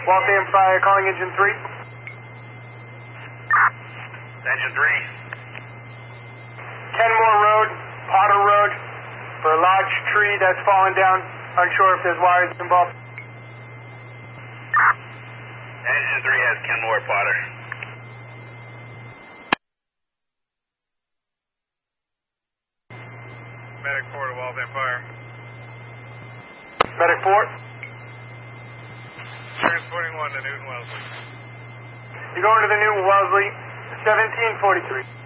Waltham Fire, calling engine 3. Engine 3. Kenmore Road, Potter Road, for a large tree that's fallen down. Unsure if there's wires involved. Engine 3 has Kenmore, Potter. Medic 4 to Waltham Fire. Medic 4. Transporting 1 to Newton Wellesley. You're going to the Newton Wellesley, 1743.